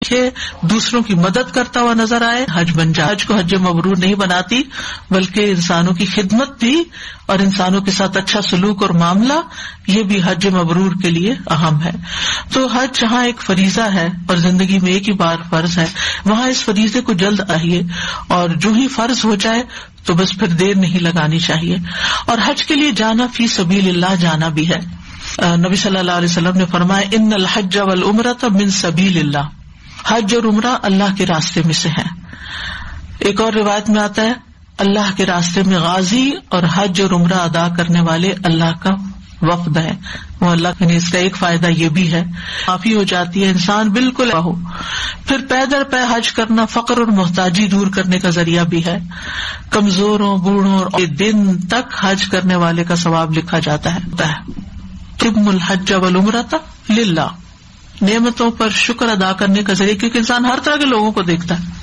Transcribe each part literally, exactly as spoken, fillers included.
کہ دوسروں کی مدد کرتا ہوا نظر آئے حج بن جائے. حج کو حج مبرور نہیں بناتی بلکہ انسانوں کی خدمت بھی اور انسانوں کے ساتھ اچھا سلوک اور معاملہ یہ بھی حج مبرور کے لیے اہم ہے. تو حج جہاں ایک فریضہ ہے اور زندگی میں ایک ہی بار فرض ہے، وہاں اس فریضے کو جلد آئیے اور جو ہی فرض ہو جائے تو بس پھر دیر نہیں لگانی چاہیے. اور حج کے لیے جانا فی سبیل اللہ جانا بھی ہے. نبی صلی اللہ علیہ وسلم نے فرمایا ان الحج والعمرۃ من سبیل اللہ، حج اور عمرہ اللہ کے راستے میں سے ہے. ایک اور روایت میں آتا ہے اللہ کے راستے میں غازی اور حج اور عمرہ ادا کرنے والے اللہ کا وفد ہے. وہ اللہ کے اس کا ایک فائدہ یہ بھی ہے معافی ہو جاتی ہے، انسان بالکل ہو. پھر پیدل پہ حج کرنا فقر اور محتاجی دور کرنے کا ذریعہ بھی ہے. کمزوروں بوڑھوں اور دن تک حج کرنے والے کا ثواب لکھا جاتا ہے. تم الحج والعمرۃ للہ، نعمتوں پر شکر ادا کرنے کا ذریعہ، کیونکہ انسان ہر طرح کے لوگوں کو دیکھتا ہے،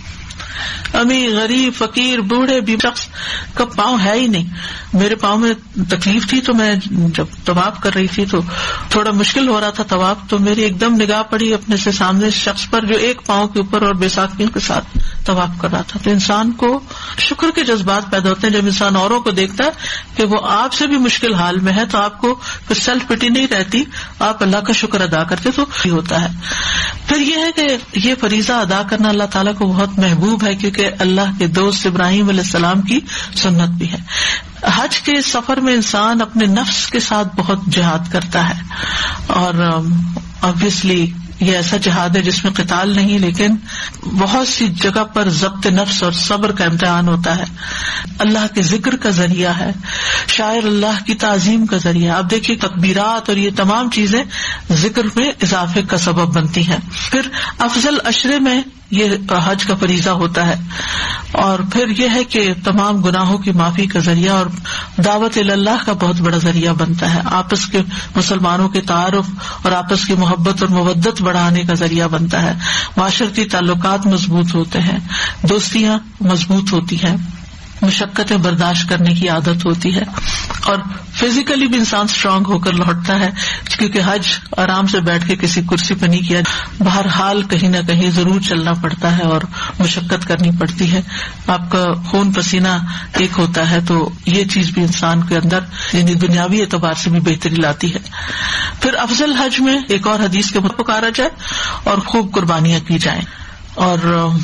امیر غریب فقیر بوڑھے بھی. شخص کا پاؤں ہے ہی نہیں. میرے پاؤں میں تکلیف تھی تو میں جب طواف کر رہی تھی تو تھوڑا مشکل ہو رہا تھا طواف، تو میری ایک دم نگاہ پڑی اپنے سے سامنے شخص پر جو ایک پاؤں کے اوپر اور بیساکھیوں کے ساتھ طواف کر رہا تھا. تو انسان کو شکر کے جذبات پیدا ہوتے ہیں جب انسان اوروں کو دیکھتا ہے کہ وہ آپ سے بھی مشکل حال میں ہے، تو آپ کو پھر سیلف پٹی نہیں رہتی، آپ اللہ کا شکر ادا کرتے تو ہوتا ہے. پھر یہ ہے کہ یہ فریضہ ادا کرنا اللہ تعالیٰ کو بہت محبوب ہے، کیونکہ اللہ کے دوست ابراہیم علیہ السلام کی سنت بھی ہے. حج کے سفر میں انسان اپنے نفس کے ساتھ بہت جہاد کرتا ہے، اور obviously یہ ایسا جہاد ہے جس میں قتال نہیں، لیکن بہت سی جگہ پر ضبط نفس اور صبر کا امتحان ہوتا ہے. اللہ کے ذکر کا ذریعہ ہے، شاعر اللہ کی تعظیم کا ذریعہ. آپ دیکھیے تکبیرات اور یہ تمام چیزیں ذکر میں اضافے کا سبب بنتی ہیں. پھر افضل عشرے میں یہ حج کا فریضہ ہوتا ہے، اور پھر یہ ہے کہ تمام گناہوں کی معافی کا ذریعہ اور دعوت اللہ کا بہت بڑا ذریعہ بنتا ہے. آپس کے مسلمانوں کے تعارف اور آپس کی محبت اور مودت بڑھانے کا ذریعہ بنتا ہے. معاشرتی تعلقات مضبوط ہوتے ہیں، دوستیاں مضبوط ہوتی ہیں، مشقتیں برداشت کرنے کی عادت ہوتی ہے، اور فزیکلی بھی انسان اسٹرانگ ہو کر لوٹتا ہے، کیونکہ حج آرام سے بیٹھ کے کسی کرسی پہ نہیں کیا. بہرحال کہیں نہ کہیں ضرور چلنا پڑتا ہے اور مشقت کرنی پڑتی ہے. آپ کا خون پسینہ ایک ہوتا ہے، تو یہ چیز بھی انسان کے اندر یعنی دنیاوی اعتبار سے بھی بہتری لاتی ہے. پھر افضل حج میں ایک اور حدیث کے مطابق پکارا جائے اور خوب قربانیاں کی جائیں. اور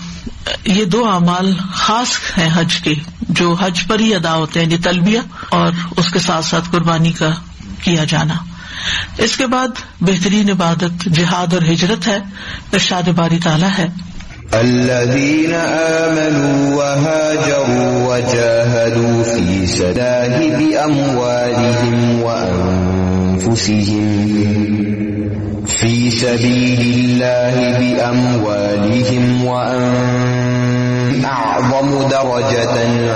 یہ دو اعمال خاص ہیں حج کے جو حج پر ہی ادا ہوتے ہیں، یہ تلبیہ اور اس کے ساتھ ساتھ قربانی کا کیا جانا. اس کے بعد بہترین عبادت جہاد اور ہجرت ہے. ارشاد باری تعالیٰ ہے الذين آمنوا وهاجروا وجاهدوا في سبيل بأموالهم وأنفسهم في سبيل الله بأموالهم وأنفسهم أعظم درجة